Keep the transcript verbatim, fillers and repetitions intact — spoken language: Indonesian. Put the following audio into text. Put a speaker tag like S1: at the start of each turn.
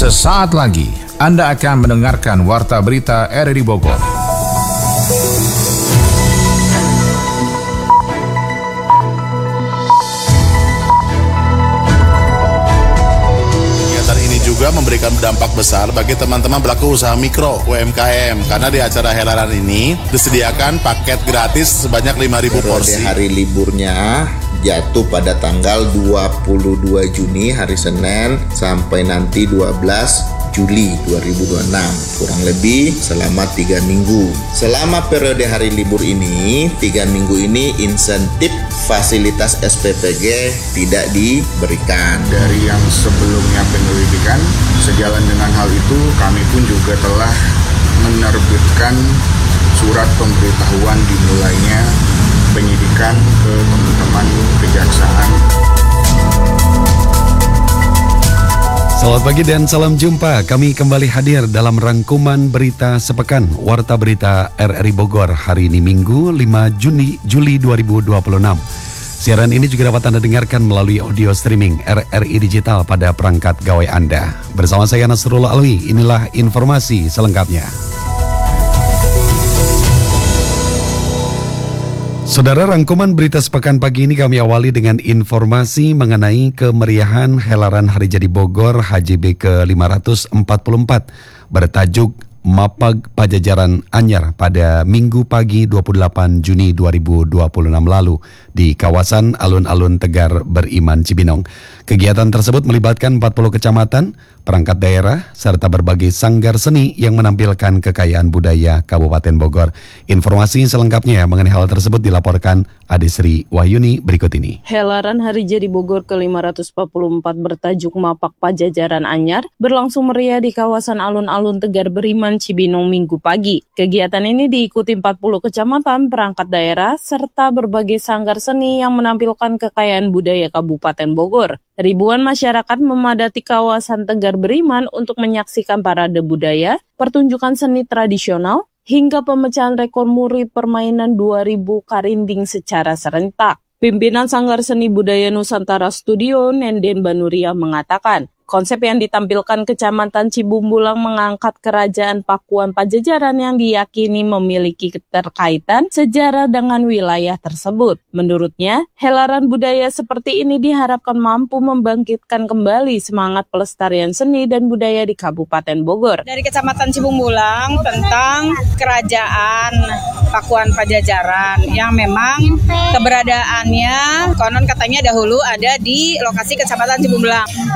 S1: Sesaat lagi Anda akan mendengarkan Warta Berita R R I Bogor.
S2: Juga memberikan dampak besar bagi teman-teman pelaku usaha mikro U M K M karena di acara helaran ini disediakan paket gratis sebanyak lima ribu porsi.
S3: Hari liburnya jatuh pada tanggal dua puluh dua Juni hari Senin sampai nanti dua belas Juli dua ribu dua puluh enam, kurang lebih selama tiga minggu. Selama periode hari libur ini, tiga minggu ini insentif fasilitas S P P G tidak diberikan.
S4: Dari yang sebelumnya penyelidikan, sejalan dengan hal itu kami pun juga telah menerbitkan surat pemberitahuan dimulainya penyidikan ke teman-teman kejaksaan.
S5: Selamat pagi dan salam jumpa. Kami kembali hadir dalam rangkuman berita sepekan Warta Berita R R I Bogor hari ini Minggu lima Juni Juli dua ribu dua puluh enam. Siaran ini juga dapat Anda dengarkan melalui audio streaming R R I Digital pada perangkat gawai Anda. Bersama saya Nasrullah Alwi, inilah informasi selengkapnya. Saudara, rangkuman berita sepekan pagi ini kami awali dengan informasi mengenai kemeriahan Helaran Hari Jadi Bogor H J B ke lima ratus empat puluh empat bertajuk Mapag Pajajaran Anyar pada Minggu pagi dua puluh delapan Juni dua ribu dua puluh enam lalu di kawasan Alun-Alun Tegar Beriman Cibinong. Kegiatan tersebut melibatkan empat puluh kecamatan, perangkat daerah, serta berbagai sanggar seni yang menampilkan kekayaan budaya Kabupaten Bogor. Informasi selengkapnya mengenai hal tersebut dilaporkan Ade Sri Wahyuni berikut ini.
S6: Helaran Hari Jadi Bogor ke lima ratus empat puluh empat bertajuk Mapak Pajajaran Anyar berlangsung meriah di kawasan Alun-Alun Tegar Beriman Cibinong Minggu pagi. Kegiatan ini diikuti empat puluh kecamatan, perangkat daerah, serta berbagai sanggar seni yang menampilkan kekayaan budaya Kabupaten Bogor. Ribuan masyarakat memadati kawasan Tegar Beriman untuk menyaksikan parade budaya, pertunjukan seni tradisional, hingga pemecahan rekor muri permainan dua ribu karinding secara serentak. Pimpinan Sanggar Seni Budaya Nusantara Studio, Nenden Banuria, mengatakan, konsep yang ditampilkan Kecamatan Cibumbulang mengangkat kerajaan Pakuan Pajajaran yang diyakini memiliki keterkaitan sejarah dengan wilayah tersebut. Menurutnya, helaran budaya seperti ini diharapkan mampu membangkitkan kembali semangat pelestarian seni dan budaya di Kabupaten Bogor.
S7: Dari Kecamatan Cibumbulang tentang kerajaan Pakuan Pajajaran yang memang keberadaannya konon katanya dahulu ada di lokasi Kecamatan Cibumbulang.